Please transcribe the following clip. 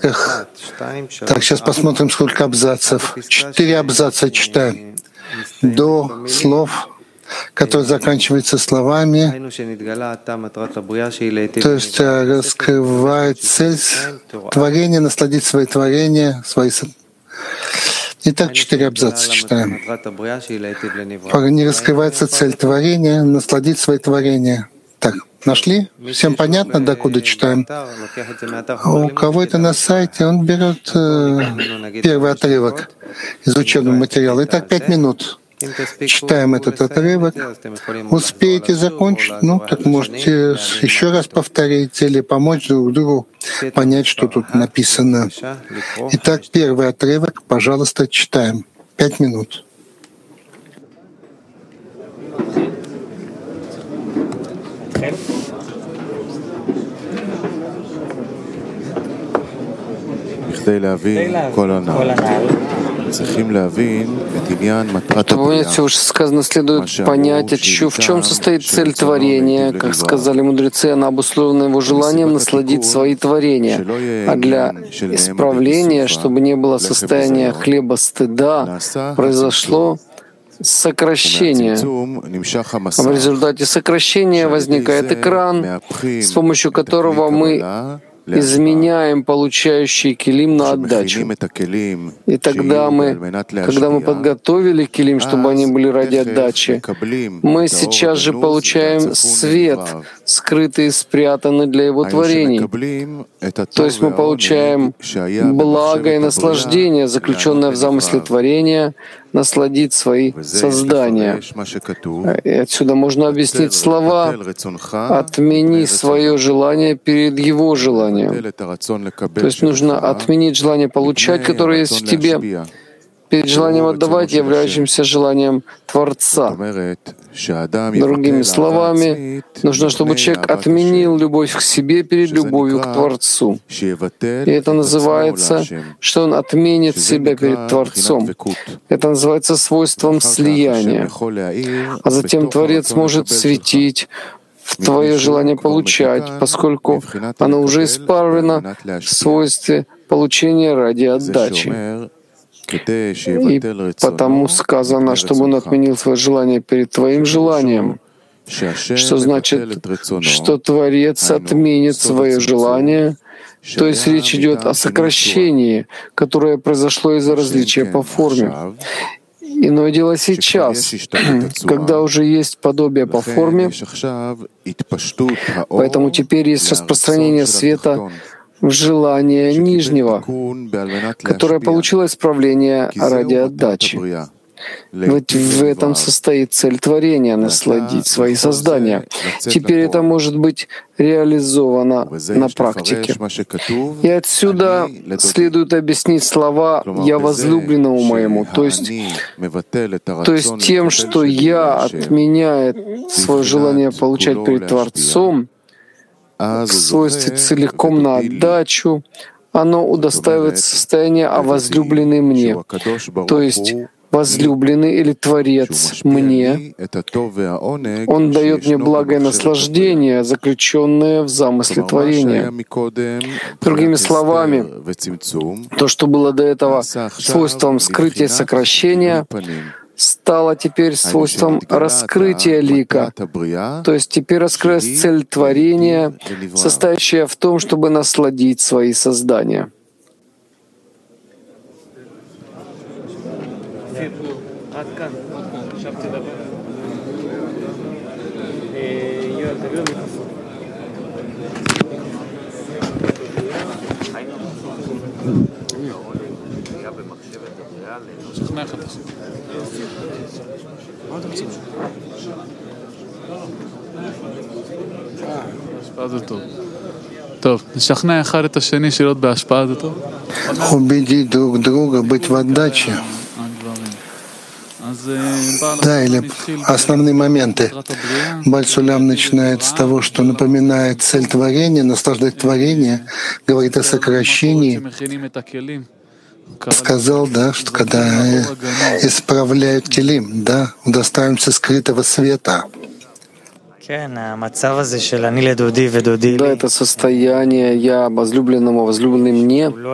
отрывках. Так, сейчас посмотрим, сколько абзацев. 4 абзаца читаем. До слов, которые заканчиваются словами, то есть раскрывает цель творения, насладить свои творения, Итак, 4 абзаца читаем. Не раскрывается цель творения, насладить свои творения. Так, нашли? Всем понятно, докуда читаем? У кого это на сайте, он берет первый отрывок из учебного материала. Итак, 5 минут. Читаем этот отрывок. Успеете закончить? Ну, так можете еще раз повторить или помочь друг другу понять, что тут написано. Итак, первый отрывок, пожалуйста, читаем. 5 минут. Чтобы понять все вышесказанное, следует понять, в чем состоит цель творения. Как сказали мудрецы, она обусловлена его желанием насладить свои творения. А для исправления, чтобы не было состояния хлеба стыда, произошло сокращение. В результате сокращения возникает экран, с помощью которого мы изменяем получающий килим на отдачу. И тогда когда мы подготовили килим, чтобы они были ради отдачи, мы сейчас же получаем свет, скрытый и спрятанный для его творений. То есть мы получаем благо и наслаждение, заключенное в замысле творения, насладить свои создания. И отсюда можно объяснить слова «отмени свое желание перед его желанием». То есть нужно отменить желание получать, которое есть в тебе, перед желанием отдавать, являющимся желанием Творца. Другими словами, нужно, чтобы человек отменил любовь к себе перед любовью к Творцу. И это называется, что он отменит себя перед Творцом. Это называется свойством слияния. А затем Творец может светить в твое желание получать, поскольку оно уже исправлено в свойстве получения ради отдачи. И потому сказано, чтобы он отменил свое желание перед твоим желанием, что значит, что Творец отменит свое желание, то есть речь идет о сокращении, которое произошло из-за различия по форме. Иное дело сейчас, когда уже есть подобие по форме, поэтому теперь есть распространение света в желание нижнего, которое получило исправление ради отдачи. Ведь в этом состоит цель творения — насладить свои создания. Теперь это может быть реализовано на практике. И отсюда следует объяснить слова «я возлюбленному моему», то есть тем, что я отменяю свое желание получать перед Творцом, в свойстве целиком на отдачу, оно удостаивает состояния «а возлюбленный мне», то есть возлюбленный или Творец мне, Он дает мне благое наслаждение, заключенное в замысле творения. Другими словами, то, что было до этого свойством скрытия и сокращения, стало теперь свойством раскрытия лика. То есть теперь раскрылась цель творения, состоящая в том, чтобы насладить свои создания. Убедить друг друга быть в отдаче. Да, или основные моменты. Баль-Сулям начинает с того, что напоминает цель творения, наслаждать творение, говорит о сокращении. Сказал, да, что когда исправляют килим, да, удостаиваемся скрытого света. Да, это состояние «я возлюбленному, возлюбленный мне»,